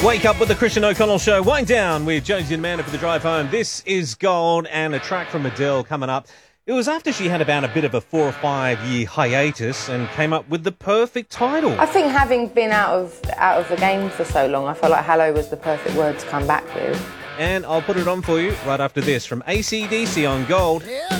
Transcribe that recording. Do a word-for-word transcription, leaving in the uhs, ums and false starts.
Wake up with the Christian O'Connell Show. Wind down with Jonesy and Amanda for the drive home. This is Gold, and a track from Adele coming up. It was after she had about a bit of a four or five year hiatus and came up with the perfect title. I think having been out of out of the game for so long, I felt like Hello was the perfect word to come back with. And I'll put it on for you right after this from A C D C on Gold. Yeah.